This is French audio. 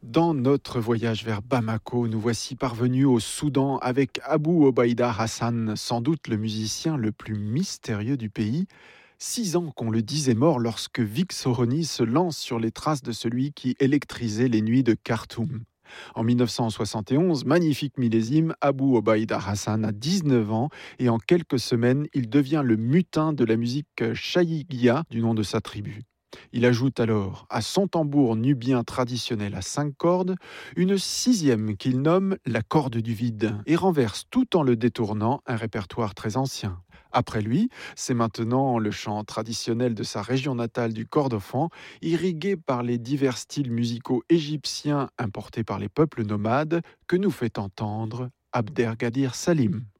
Dans notre voyage vers Bamako, nous voici parvenus au Soudan avec Abu Obaïda Hassan, sans doute le musicien le plus mystérieux du pays. 6 ans qu'on le disait mort lorsque Vic Soroni se lance sur les traces de celui qui électrisait les nuits de Khartoum. En 1971, magnifique millésime, Abu Obaïda Hassan a 19 ans et en quelques semaines, il devient le mutin de la musique Chaïgia du nom de sa tribu. Il ajoute alors à son tambour nubien traditionnel à 5 cordes une sixième qu'il nomme la corde du vide et renverse tout en le détournant un répertoire très ancien. Après lui, c'est maintenant le chant traditionnel de sa région natale du Kordofan, irrigué par les divers styles musicaux égyptiens importés par les peuples nomades, que nous fait entendre Abdergadir Salim.